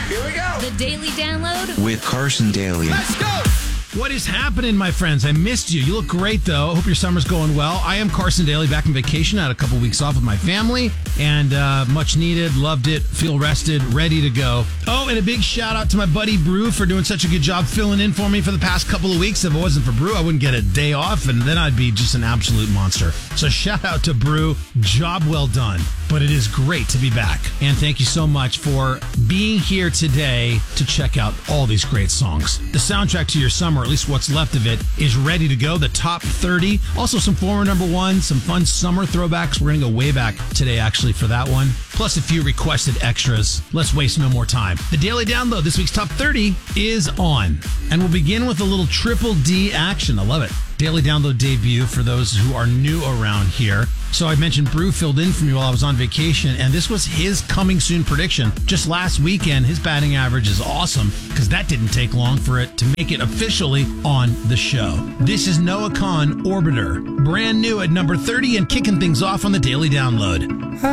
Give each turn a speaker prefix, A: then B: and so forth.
A: Here we go.
B: The Daily Download
C: with Carson Daly.
A: Let's go.
D: What is happening, my friends? I missed you. You look great, though. I hope your summer's going well. I am Carson Daly, back on vacation. I had a couple weeks off with my family, and much needed. Loved it. Feel rested. Ready to go. Oh, and a big shout out to my buddy Brew for doing such a good job filling in for me for the past couple of weeks. If it wasn't for Brew, I wouldn't get a day off, and then I'd be just an absolute monster. So shout out to Brew. Job well done. But it is great to be back. And thank you so much for being here today to check out all these great songs. The soundtrack to your summer, or at least what's left of it, is ready to go. The top 30. Also some former number one, some fun summer throwbacks. We're going to go way back today, actually, for that one. Plus a few requested extras. Let's waste no more time. The Daily Download, this week's top 30, is on. And we'll begin with a little Triple D action. I love it. Daily Download debut for those who are new around here. So I mentioned Brew filled in for me while I was on vacation, and this was his coming soon prediction. Just last weekend, his batting average is awesome because that didn't take long for it to make it officially on the show. This is Noah Kahan, Orbiter, brand new at number 30 and kicking things off on the Daily Download.